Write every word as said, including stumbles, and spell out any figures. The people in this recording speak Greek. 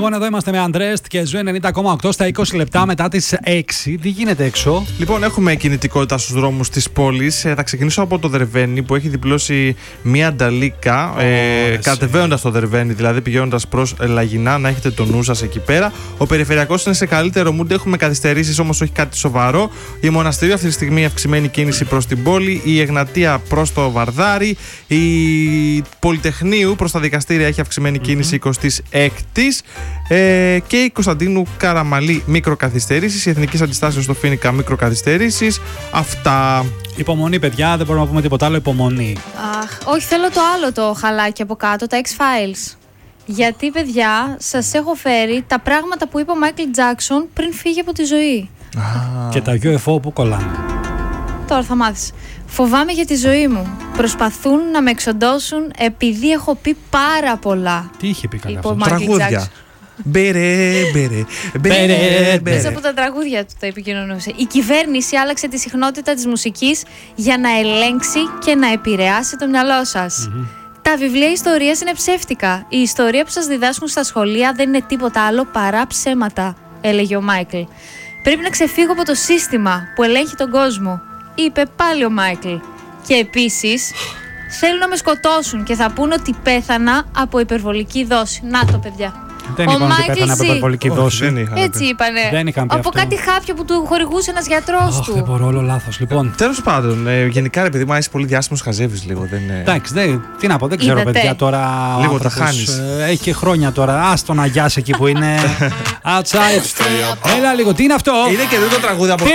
Λοιπόν, εδώ είμαστε με Αντρέστ και Ζου ενενήντα κόμμα οκτώ στα είκοσι λεπτά μετά τις έξι. Τι γίνεται έξω? Λοιπόν, έχουμε κινητικότητα στους δρόμους της πόλης. Ε, θα ξεκινήσω από το Δερβαίνι που έχει διπλώσει μία νταλίκα. Oh, ε, κατεβαίνοντας το Δερβαίνι, δηλαδή πηγαίνοντας προς Λαγινά, να έχετε το νου σας εκεί πέρα. Ο περιφερειακός είναι σε καλύτερο mood. Έχουμε καθυστερήσεις, όμως όχι κάτι σοβαρό. Η Μοναστηρίου αυτή τη στιγμή αυξημένη κίνηση προς την πόλη. Η Εγνατία προς το Βαρδάρι. Η Πολυτεχνείου προς τα δικαστήρια έχει αυξημένη mm-hmm. κίνηση εικοστή έκτη. Ε, και η Κωνσταντίνου Καραμαλή μικροκαθυστερήσεις. Η Εθνικής Αντιστάσεως στο Φοίνικα μικροκαθυστερήσεις. Αυτά. Υπομονή, παιδιά, δεν μπορούμε να πούμε τίποτα άλλο. Υπομονή. Αχ, όχι, θέλω το άλλο το χαλάκι από κάτω, τα X-Files. Γιατί, παιδιά, σας έχω φέρει τα πράγματα που είπε ο Μάικλ Τζάκσον πριν φύγει από τη ζωή. Ah. Και τα γιου εφ ο που κολλάνε. Τώρα θα μάθεις. Φοβάμαι για τη ζωή μου. Προσπαθούν να με εξοντώσουν επειδή έχω πει πάρα πολλά. Τι είχε πει καλά αυτό? Τραγούδια. Μπερε, μπερε, μπερε, Μέσα από τα τραγούδια του τα επικοινωνούσε. Η κυβέρνηση άλλαξε τη συχνότητα της μουσικής για να ελέγξει και να επηρεάσει το μυαλό σας. Mm-hmm. Τα βιβλία ιστορίας είναι ψεύτικα. Η ιστορία που σας διδάσκουν στα σχολεία δεν είναι τίποτα άλλο παρά ψέματα, έλεγε ο Μάικλ. Πρέπει να ξεφύγω από το σύστημα που ελέγχει τον κόσμο, είπε πάλι ο Μάικλ. Και επίσης θέλουν να με σκοτώσουν και θα πούν ότι πέθανα από υπερβολική δόση. Να το, παιδιά. Δεν είπαν ότι πέθανε από υπερβολική δόση. Έτσι είπανε. Δεν είχαν πει από αυτό. Κάτι χάπιο που του χορηγούσε ένας γιατρός oh, του. Δεν μπορώ, όλο λάθος. Λοιπόν. Τέλος πάντων, ε, γενικά επειδή μου άρεσε πολύ διάσημος, χαζεύεις λίγο. Δεν, ε... Εντάξει, δεν, τι να πω, δεν ξέρω, Είδατε. παιδιά τώρα. Λίγο τα χάνεις. Ε, έχει και χρόνια τώρα. Ας τον αγιάσει εκεί που είναι. Outside. Έλα λίγο, τι είναι αυτό? Είναι και δεν το τραγούδι από